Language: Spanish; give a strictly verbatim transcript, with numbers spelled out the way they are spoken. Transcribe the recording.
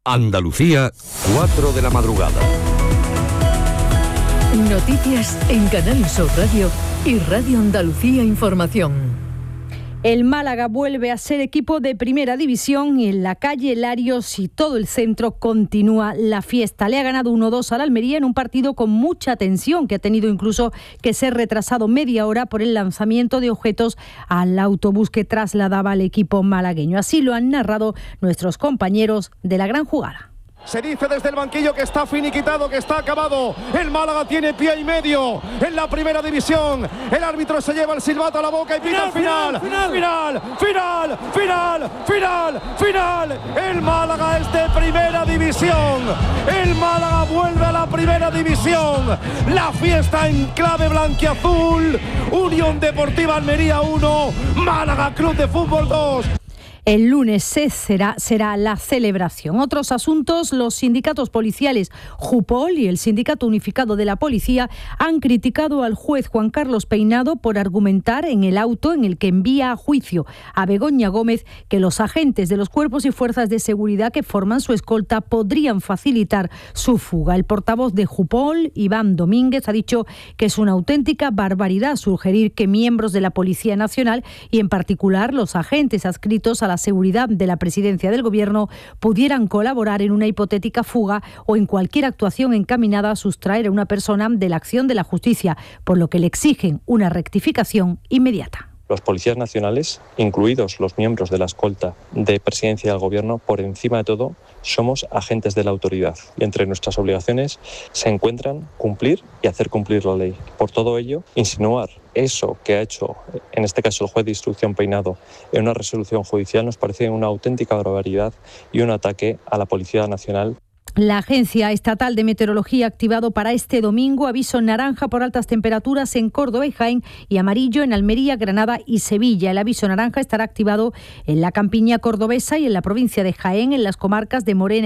Andalucía, cuatro de la madrugada. Noticias en Canal Sur Radio y Radio Andalucía Información. El Málaga vuelve a ser equipo de primera división y en la calle Larios y todo el centro continúa la fiesta. Le ha ganado uno dos al Almería en un partido con mucha tensión, que ha tenido incluso que ser retrasado media hora por el lanzamiento de objetos al autobús que trasladaba al equipo malagueño. Así lo han narrado nuestros compañeros de La Gran Jugada. Se dice desde el banquillo que está finiquitado, que está acabado. El Málaga tiene pie y medio en la primera división. El árbitro se lleva el silbato a la boca y pita final, final, final, final, final, final, final. El Málaga es de primera división. El Málaga vuelve a la primera división. La fiesta en clave blanquiazul. Unión Deportiva Almería uno, Málaga Club de Fútbol dos. El lunes será, será la celebración. Otros asuntos, los sindicatos policiales Jupol y el Sindicato Unificado de la Policía han criticado al juez Juan Carlos Peinado por argumentar en el auto en el que envía a juicio a Begoña Gómez que los agentes de los cuerpos y fuerzas de seguridad que forman su escolta podrían facilitar su fuga. El portavoz de Jupol, Iván Domínguez, ha dicho que es una auténtica barbaridad sugerir que miembros de la Policía Nacional y en particular los agentes adscritos a la seguridad de la presidencia del Gobierno pudieran colaborar en una hipotética fuga o en cualquier actuación encaminada a sustraer a una persona de la acción de la justicia, por lo que le exigen una rectificación inmediata. Los policías nacionales, incluidos los miembros de la escolta de presidencia del Gobierno, por encima de todo, somos agentes de la autoridad y entre nuestras obligaciones se encuentran cumplir y hacer cumplir la ley. Por todo ello, insinuar eso que ha hecho, en este caso el juez de instrucción Peinado, en una resolución judicial nos parece una auténtica barbaridad y un ataque a la Policía Nacional. La Agencia Estatal de Meteorología ha activado para este domingo aviso naranja por altas temperaturas en Córdoba y Jaén y amarillo en Almería, Granada y Sevilla. El aviso naranja estará activado en la campiña cordobesa y en la provincia de Jaén, en las comarcas de Morena